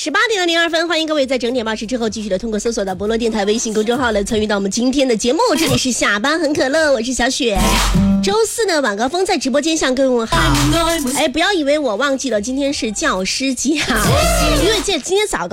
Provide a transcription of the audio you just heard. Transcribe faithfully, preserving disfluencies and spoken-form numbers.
十八点零二分，欢迎各位在整点报时之后继续的通过搜索到博乐电台微信公众号来参与到我们今天的节目。这里是下班很可乐，我是小雪。周四呢，晚高峰在直播间向各位问好。哎，不要以为我忘记了，今天是教师节啊，因为这今天早